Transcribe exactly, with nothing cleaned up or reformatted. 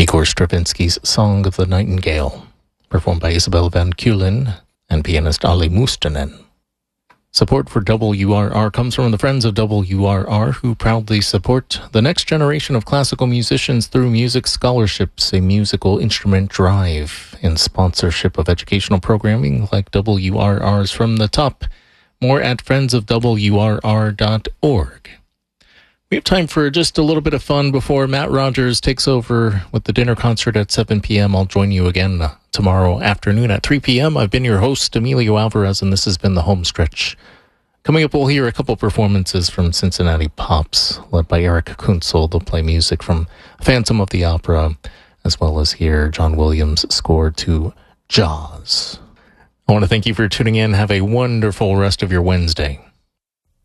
Igor Stravinsky's Song of the Nightingale, performed by Isabel van Keulen and pianist Ali Mustonen. Support for W R R comes from the Friends of W R R, who proudly support the next generation of classical musicians through music scholarships, a musical instrument drive, and sponsorship of educational programming like W R R's From the Top. More at friends of W R R dot org. We have time for just a little bit of fun before Matt Rogers takes over with the dinner concert at seven p.m. I'll join you again uh, tomorrow afternoon at three p.m. I've been your host, Emilio Alvarez, and this has been The Home Stretch. Coming up, we'll hear a couple performances from Cincinnati Pops, led by Eric Kunzel. They'll play music from Phantom of the Opera, as well as hear John Williams' score to Jaws. I want to thank you for tuning in. Have a wonderful rest of your Wednesday.